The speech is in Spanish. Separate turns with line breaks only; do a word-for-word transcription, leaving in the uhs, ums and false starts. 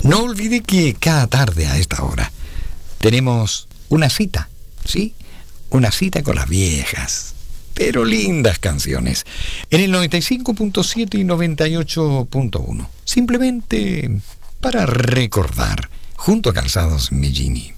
No olvide que cada tarde a esta hora tenemos una cita, ¿sí? Una cita con las viejas, pero lindas canciones, en el noventa y cinco punto siete y noventa y ocho punto uno. Simplemente para recordar, junto a Calzados Migini.